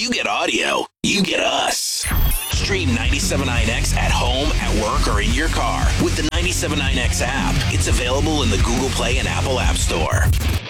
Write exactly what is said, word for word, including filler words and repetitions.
you get audio, you get us. Stream ninety-seven point nine X at home, at work, or in your car with the ninety-seven point nine X app. It's available in the Google Play and Apple App Store.